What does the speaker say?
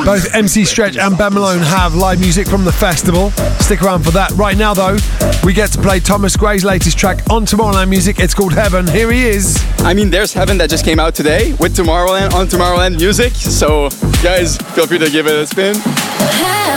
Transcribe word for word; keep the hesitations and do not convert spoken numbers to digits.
Both M C Stretch and Ben Malone have live music from the festival. Stick around for that. Right now, though, we get to play Thomas Gray's latest track on Tomorrowland Music. It's called Heaven. Here he is. I mean, there's Heaven that just came out today with Tomorrowland on Tomorrowland Music. So, guys, feel free to give it a spin.